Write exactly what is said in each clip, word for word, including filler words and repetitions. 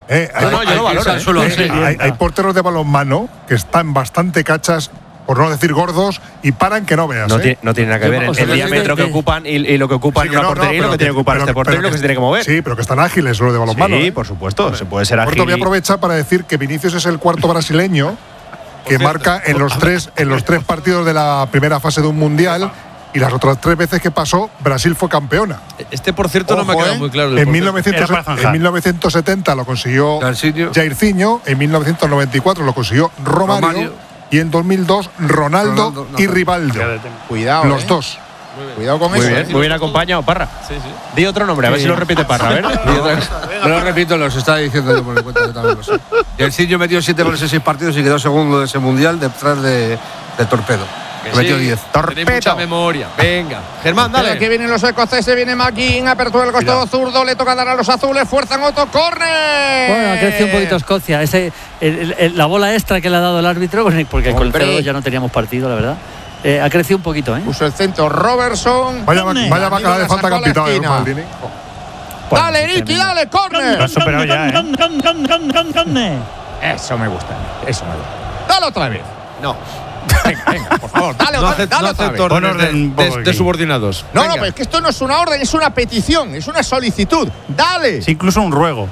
Eh, hay, no, yo lo valoro, hay, eh. suelo, eh, sí. hay, hay porteros de balonmano que están bastante cachas, por no decir gordos, y paran que no veas. No, ¿eh? tiene, no tiene nada que ver el, el diámetro que ocupan y, y lo que ocupan Sí, en una no, portería no, y lo que tiene que ocupar este portero y lo que se tiene que mover. Sí, pero que están ágiles lo de balonmano. Sí, ¿eh? por supuesto, se puede ser Por ágil. voy a aprovechar para decir que Vinicius es el cuarto brasileño que marca en los tres en los tres partidos de la primera fase de un mundial. Y las otras tres veces que pasó, Brasil fue campeona. Este, por cierto, Ojo, no me ha quedado eh. muy claro. En, mil novecientos, en mil novecientos setenta lo consiguió Jairzinho, en mil novecientos noventa y cuatro lo consiguió Romario, Romario. y en dos mil dos Ronaldo, Ronaldo no, y Rivaldo. Cuidado. Los eh. dos. Cuidado con muy eso. Bien, muy bien acompañado, Parra. Sí, sí. Di otro nombre, a ver sí. si lo repite Parra. A ver. No lo repito, los estaba diciendo yo por el cuento. Yo también lo sé. Jairzinho metió siete goles en seis partidos y quedó segundo de ese mundial detrás de, de Torpedo. Que metió sí, diez. Tenéis mucha memoria. Venga. Germán, dale. Aquí vienen los escoceses, viene McGinn, apertura del costado Cuidado. zurdo, le toca dar a los azules, fuerzan otro córner. Bueno, ha crecido un poquito Escocia. Ese, el, el, la bola extra que le ha dado el árbitro, porque con el cero dos ya no teníamos partido, la verdad. Eh, ha crecido un poquito, ¿eh? Puso el centro Robertson. Vaya, vaya bacala de falta capitado, ¿eh, Maldini? Dale, Ricky, dale, córner. Lo ha superado ya, ¿eh? Eso me gusta, eso me gusta. Dale otra vez. No. Venga, venga, por favor, dale no otra vez. Dale no otra vez. Orden de, de, de subordinados. No, venga. no, pero es que esto no es una orden, es una petición, es una solicitud. Dale. Es incluso un ruego.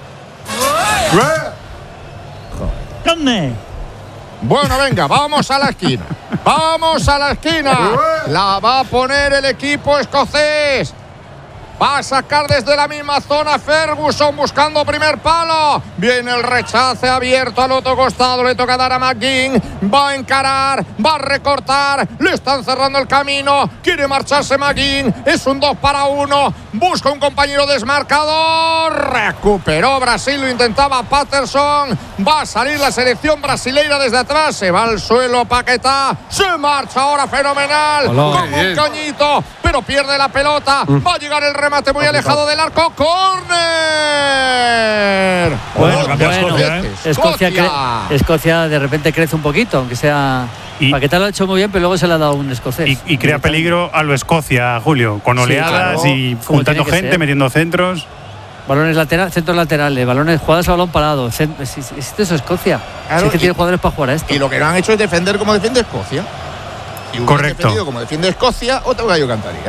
Bueno, venga, vamos a la esquina. Vamos a la esquina. La va a poner el equipo escocés. Va a sacar desde la misma zona Ferguson buscando primer palo. Viene el rechace abierto al otro costado. Le toca dar a McGinn. Va a encarar. Va a recortar. Le están cerrando el camino. Quiere marcharse McGinn. Es un dos para uno. Busca un compañero desmarcador. Recuperó Brasil. Lo intentaba Patterson. Va a salir la selección brasileña desde atrás. Se va al suelo Paquetá. Se marcha ahora fenomenal. Hola, como un bien. cañito. Pero pierde la pelota. Mm. Va a llegar el remate muy alejado del arco. ¡Córner! Bueno, oh, bueno Escocia, ¿eh? Escocia, Escocia. Escocia de repente crece un poquito, aunque sea. Y Paquetá lo ha hecho muy bien, pero luego se le ha dado un escocés. Y, y crea peligro a lo Escocia, Julio, con oleadas sí, claro. y juntando gente, ser. metiendo centros. Balones laterales, centros laterales, balones, jugadas a balón parado. Esto es Escocia. Claro, sí que y, tiene jugadores para jugar a esto. Y lo que no han hecho es defender como defiende Escocia. Si hubieran Correcto. defendido como defiende Escocia, otro gallo cantaría.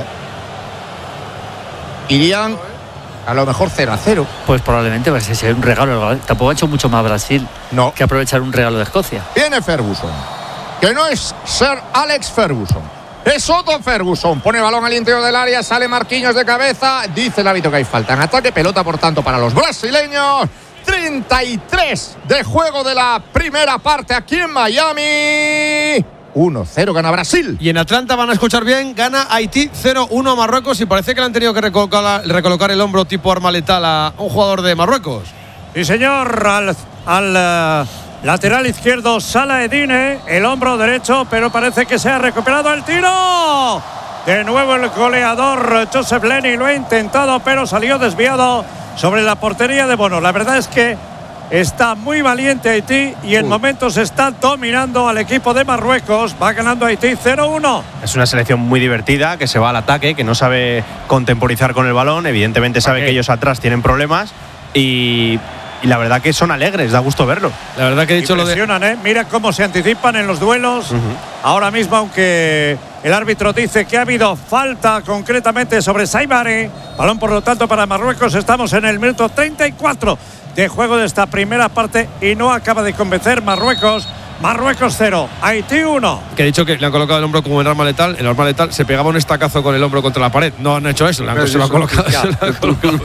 Irían a lo mejor cero a cero. Pues probablemente va a ser un regalo. Tampoco ha hecho mucho más Brasil no. que aprovechar un regalo de Escocia. Viene Ferguson, que no es Sir Alex Ferguson, es Otto Ferguson. Pone el balón al interior del área, sale Marquinhos de cabeza. Dice el árbitro que hay falta en ataque. Pelota, por tanto, para los brasileños. treinta y tres de juego de la primera parte aquí en Miami. uno cero gana Brasil. Y en Atlanta van a escuchar bien, gana Haití cero uno a Marruecos y parece que le han tenido que recolocar, recolocar el hombro tipo arma letal a un jugador de Marruecos. Sí, señor, al, al uh, lateral izquierdo Salah Edine, el hombro derecho, pero parece que se ha recuperado el tiro. De nuevo el goleador Joseph Lenny lo ha intentado, pero salió desviado sobre la portería de Bono. La verdad es que está muy valiente Haití y en Uy. momentos está dominando al equipo de Marruecos. Va ganando Haití cero uno. Es una selección muy divertida, que se va al ataque, que no sabe contemporizar con el balón. Evidentemente sabe okay. que ellos atrás tienen problemas y, y la verdad que son alegres, da gusto verlo. La verdad que he dicho lo de… ¿eh? Mira cómo se anticipan en los duelos. Uh-huh. Ahora mismo, aunque el árbitro dice que ha habido falta concretamente sobre Saibari. Balón, por lo tanto, para Marruecos. Estamos en el minuto treinta y cuatro de juego de esta primera parte y no acaba de convencer Marruecos. Marruecos cero, Haití uno. Que he dicho que le han colocado el hombro como el arma letal. El arma letal se pegaba un estacazo con el hombro contra la pared. No han hecho eso, le han, se lo han colocado. Se lo han colocado.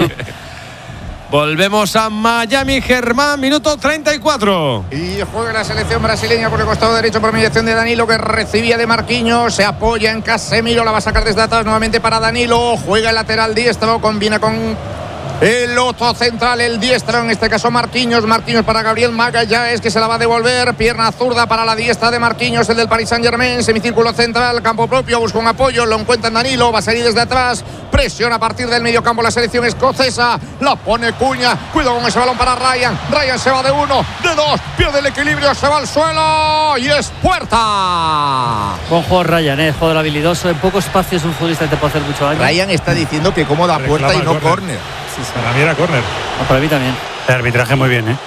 Volvemos a Miami, Germán, minuto treinta y cuatro. Y juega la selección brasileña por el costado derecho por mediación de Danilo, que recibía de Marquinhos. Se apoya en Casemiro, la va a sacar desde atrás nuevamente para Danilo. Juega el lateral diestro, combina con el otro central, el diestro, en este caso Marquinhos. Marquinhos para Gabriel Magallanes, que se la va a devolver. Pierna zurda para la diestra de Marquinhos, el del Paris Saint-Germain. Semicírculo central, campo propio, busca un apoyo, lo encuentra en Danilo, va a salir desde atrás. Presiona a partir del medio campo la selección escocesa. La pone Cuña, cuidado con ese balón para Ryan. Ryan se va de uno, de dos, pierde el equilibrio, se va al suelo y es puerta. Buen juego Ryan, eh, jugador habilidoso. En poco espacio es un futbolista que te puede hacer mucho daño. Ryan está diciendo que cómo da puerta y no córner. Sí, sí. Para mí era córner. No, para mí también. El arbitraje muy bien, ¿eh?